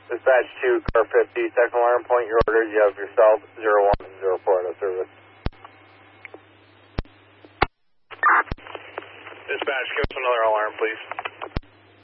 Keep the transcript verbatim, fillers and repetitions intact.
Dispatch two, car fifty, second alarm point, your orders. You have yourself, zero one zero four out of service. Dispatch, give us another alarm, please.